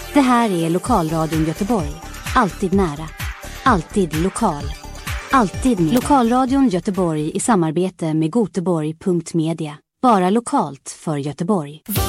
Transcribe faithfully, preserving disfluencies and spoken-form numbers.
Det här är Lokalradion Göteborg. Alltid nära. Alltid lokal. Alltid med. Lokalradion Göteborg i samarbete med Göteborg punkt media. Bara lokalt för Göteborg.